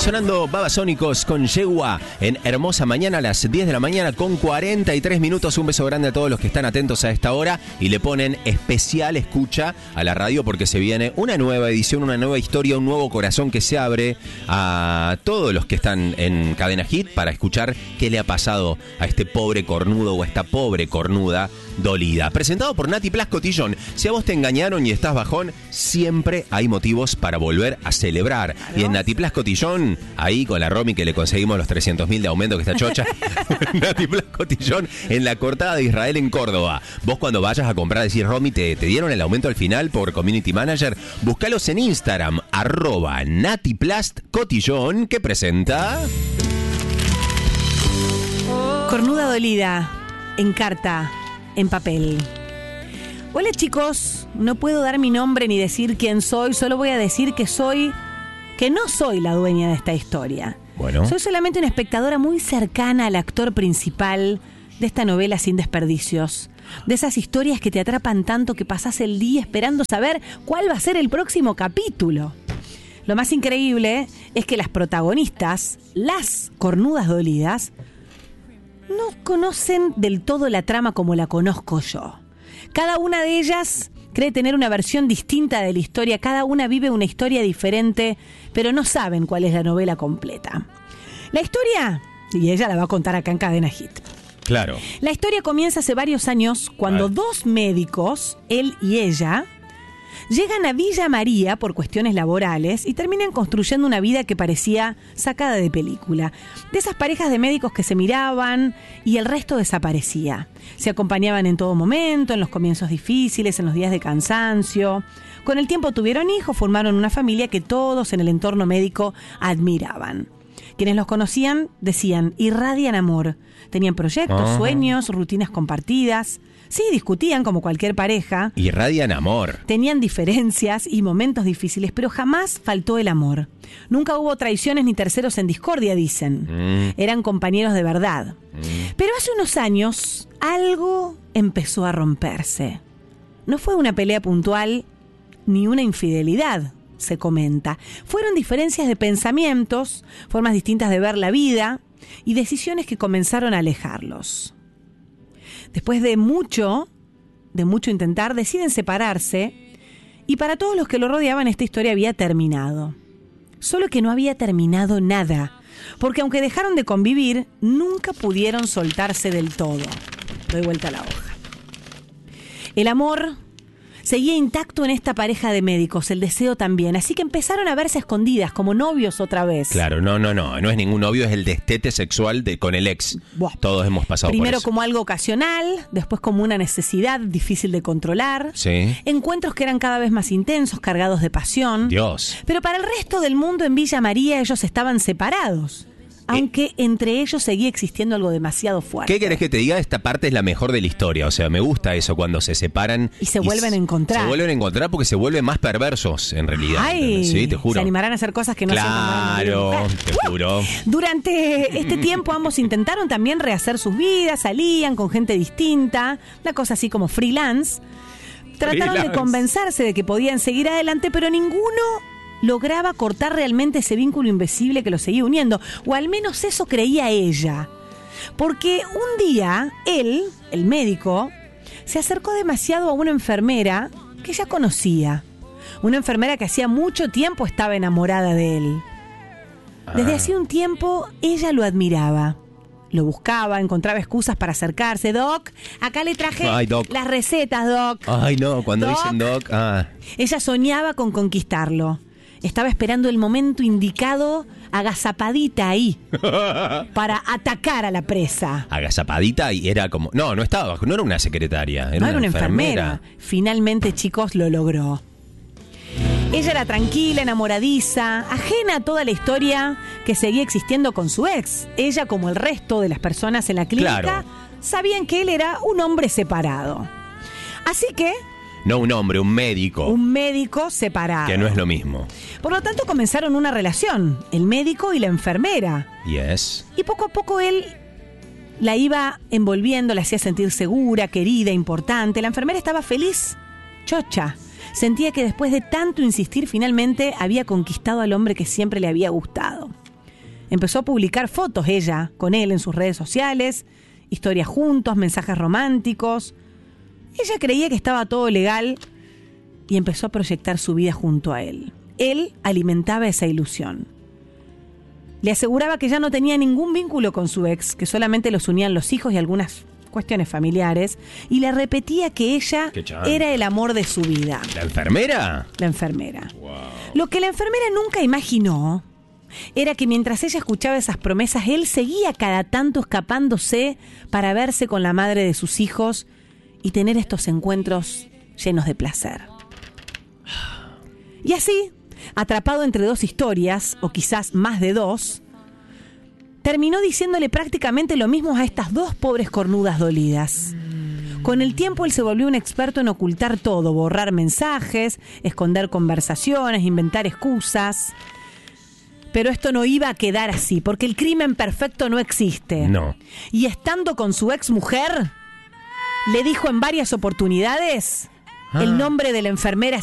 Sonando Babasónicos con Yegua en hermosa mañana a las 10 de la mañana con 43 minutos. Un beso grande a todos los que están atentos a esta hora y le ponen especial escucha a la radio porque se viene una nueva edición, una nueva historia, un nuevo corazón que se abre a todos los que están en Cadena Hit para escuchar qué le ha pasado a este pobre cornudo o a esta pobre cornuda dolida. Presentado por Nati Plas Cotillón. Si a vos te engañaron y estás bajón, siempre hay motivos para volver a celebrar. ¿Claro? Y en Nati Plas Cotillón, ahí con la Romy que le conseguimos los 300.000 de aumento que está chocha. Nati Plas Cotillón en la cortada de Israel en Córdoba. Vos cuando vayas a comprar, decís, Romy, ¿te dieron el aumento al final por Community Manager? Búscalos en Instagram, @Nati Plas Cotillón, que presenta... Cornuda dolida, en carta, en papel. Hola chicos, no puedo dar mi nombre ni decir quién soy, solo voy a decir que no soy la dueña de esta historia. Bueno. Soy solamente una espectadora muy cercana al actor principal de esta novela sin desperdicios. De esas historias que te atrapan tanto que pasás el día esperando saber cuál va a ser el próximo capítulo. Lo más increíble es que las protagonistas, las cornudas dolidas, no conocen del todo la trama como la conozco yo. Cada una de ellas cree tener una versión distinta de la historia, cada una vive una historia diferente, pero no saben cuál es la novela completa. La historia, y ella la va a contar acá en Cadena Hit. Claro. La historia comienza hace varios años cuando dos médicos, él y ella, llegan a Villa María por cuestiones laborales y terminan construyendo una vida que parecía sacada de película. De esas parejas de médicos que se miraban y el resto desaparecía. Se acompañaban en todo momento, en los comienzos difíciles, en los días de cansancio. Con el tiempo tuvieron hijos, formaron una familia que todos en el entorno médico admiraban. Quienes los conocían decían, irradian amor. Tenían proyectos, sueños, rutinas compartidas. Sí, discutían como cualquier pareja. Irradian amor. Tenían diferencias y momentos difíciles, pero jamás faltó el amor. Nunca hubo traiciones ni terceros en discordia, dicen. Eran compañeros de verdad. Pero hace unos años, algo empezó a romperse. No fue una pelea puntual ni una infidelidad, se comenta. Fueron diferencias de pensamientos, formas distintas de ver la vida y decisiones que comenzaron a alejarlos. Después de mucho intentar, deciden separarse y para todos los que lo rodeaban esta historia había terminado. Solo que no había terminado nada, porque aunque dejaron de convivir, nunca pudieron soltarse del todo. Doy vuelta a la hoja. El amor seguía intacto en esta pareja de médicos, el deseo también, así que empezaron a verse escondidas, como novios otra vez. Claro, no es ningún novio, es el destete sexual con el ex. Buah. Todos hemos pasado por eso. Primero como algo ocasional, después como una necesidad difícil de controlar. Sí. Encuentros que eran cada vez más intensos, cargados de pasión. Dios. Pero para el resto del mundo en Villa María ellos estaban separados. Aunque entre ellos seguía existiendo algo demasiado fuerte. ¿Qué querés que te diga? Esta parte es la mejor de la historia. O sea, me gusta eso cuando se separan. Y se vuelven a encontrar. Se vuelven a encontrar porque se vuelven más perversos, en realidad. Ay, sí, te juro. Se animarán a hacer cosas que no Claro, te juro. Durante este tiempo ambos intentaron también rehacer sus vidas, salían con gente distinta, una cosa así como freelance. Trataron de convencerse de que podían seguir adelante, pero ninguno lograba cortar realmente ese vínculo invisible que los seguía uniendo, o al menos eso creía ella. Porque un día, él, el médico, se acercó demasiado a una enfermera que ella conocía. Una enfermera que hacía mucho tiempo estaba enamorada de él. Desde hacía un tiempo, ella lo admiraba. Lo buscaba, encontraba excusas para acercarse. Doc, acá le traje las recetas, Doc. Ay, no, cuando dicen Doc... Ella soñaba con conquistarlo. Estaba esperando el momento indicado, agazapadita ahí, para atacar a la presa. Agazapadita y era como... No era una secretaria, era una enfermera. Finalmente, chicos, lo logró. Ella era tranquila, enamoradiza, ajena a toda la historia que seguía existiendo con su ex. Ella, como el resto de las personas en la clínica, sabían que él era un hombre separado. Así que... No un hombre, un médico. Un médico separado. Que no es lo mismo. Por lo tanto, comenzaron una relación, el médico y la enfermera. Yes. Y poco a poco él la iba envolviendo, la hacía sentir segura, querida, importante. La enfermera estaba feliz, chocha. Sentía que después de tanto insistir, finalmente había conquistado al hombre que siempre le había gustado. Empezó a publicar fotos ella con él en sus redes sociales, historias juntos, mensajes románticos. Ella creía que estaba todo legal y empezó a proyectar su vida junto a él. Él alimentaba esa ilusión. Le aseguraba que ya no tenía ningún vínculo con su ex, que solamente los unían los hijos y algunas cuestiones familiares, y le repetía que ella era el amor de su vida. ¿La enfermera? La enfermera. Wow. Lo que la enfermera nunca imaginó era que mientras ella escuchaba esas promesas, él seguía cada tanto escapándose para verse con la madre de sus hijos y tener estos encuentros llenos de placer. Y así, atrapado entre dos historias, o quizás más de dos, terminó diciéndole prácticamente lo mismo a estas dos pobres cornudas dolidas. Con el tiempo él se volvió un experto en ocultar todo, borrar mensajes, esconder conversaciones, inventar excusas. Pero esto no iba a quedar así, porque el crimen perfecto no existe. No. Y estando con su ex mujer, le dijo en varias oportunidades el nombre de la enfermera